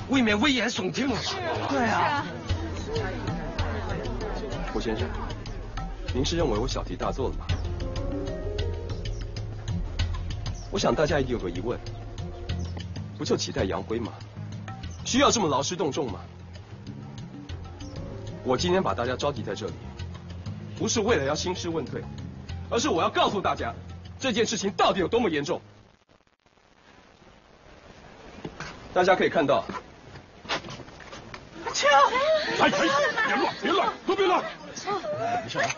未免危言耸听了。 对啊。 胡先生，您是认为我小题大做了吗？我想大家一定有个疑问，不就期待杨辉吗？需要这么劳师动众吗？我今天把大家召集在这里，不是为了要兴师问罪，而是我要告诉大家，这件事情到底有多么严重。大家可以看到， 秋， 哎，别乱，别乱，都别乱。没事啊。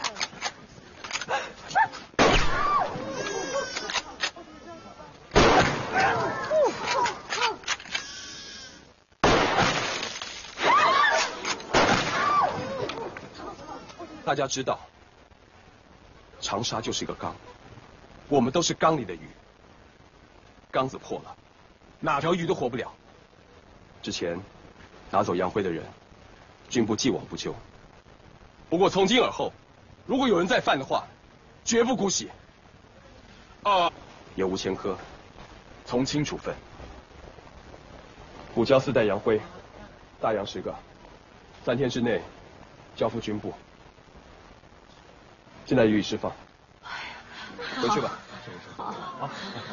大家知道，长沙就是一个缸，我们都是缸里的鱼。缸子破了，哪条鱼都活不了。之前拿走杨辉的人，军部既往不咎。不过从今而后，如果有人再犯的话，绝不姑息。有无前科，从轻处分。补交4袋杨辉，大洋10个，3天之内交付军部。现在予以释放。回去吧。 好。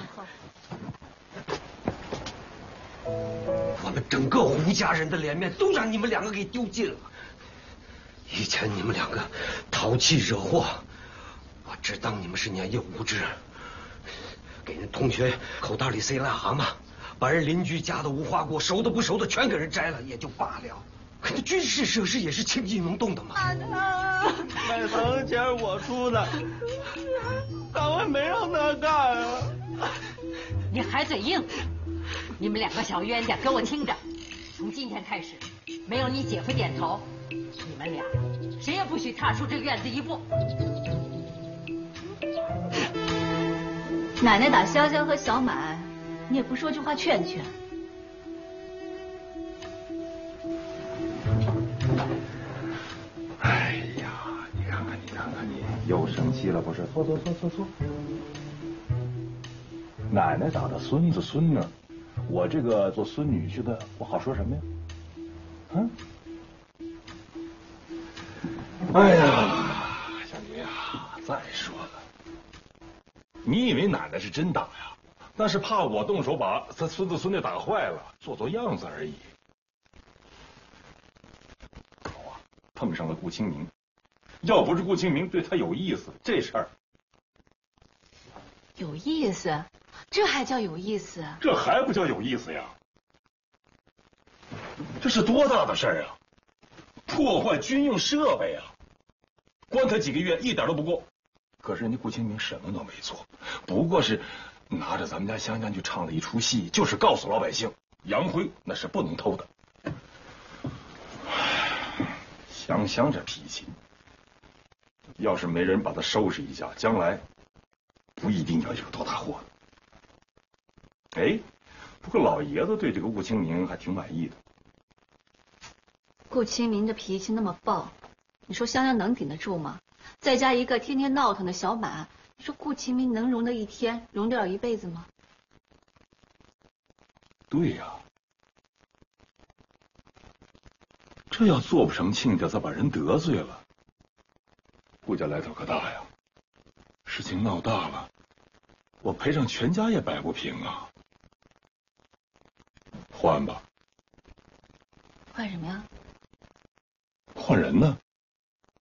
我们整个胡家人的脸面都让你们两个给丢尽了。以前你们两个淘气惹祸，我只当你们是年幼无知，给人同学口袋里塞癞蛤蟆，把人邻居家的无花果熟的不熟的全给人摘了也就罢了，可那军事设施也是情义浓动的嘛。 买房钱我出的，单位没让他干啊。 你还嘴硬！你们两个小冤家，给我听着，从今天开始，没有你姐夫点头，你们俩谁也不许踏出这院子一步。 奶奶打香香和小满，你也不说句话劝劝。 哎呀，你看看你，又生气了不是？坐。奶奶打的孙子孙女，我这个做孙女婿的，我好说什么呀？嗯？哎呀，小妮啊，再说了，你以为奶奶是真打呀？那是怕我动手把他孙子孙女打坏了，做样子而已。好啊，碰上了顾清明，要不是顾清明对他有意思，这事儿有意思？这还叫有意思？ 这还不叫有意思呀？这是多大的事儿啊！破坏军用设备啊！关他几个月一点都不过。可是人家顾清明什么都没做，不过是拿着咱们家香香去唱了一出戏，就是告诉老百姓，杨辉那是不能偷的。香香这脾气，要是没人把他收拾一下，将来不一定要惹多大祸。哎，不过老爷子对这个顾清明还挺满意的。 顾清明的脾气那么暴，你说香香能顶得住吗？再加一个天天闹腾的小满，你说顾清明能容得一天，容得了一辈子吗？ 对呀，这要做不成亲家，再把人得罪了，顾家来头可大呀。事情闹大了，我赔上全家也摆不平啊。换吧。 换什么呀？ 换人呢？